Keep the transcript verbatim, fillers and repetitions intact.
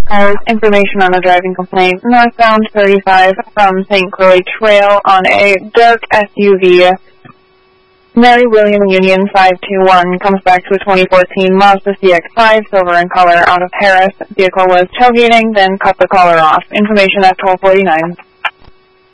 Cars, information on a driving complaint, northbound thirty-five from Saint Croix Trail on a dark S U V. Mary William Union five two one comes back to a twenty fourteen Mazda C X five, silver in color, out of Harris. Vehicle was tailgating, then cut the caller off. Information at twelve forty-nine.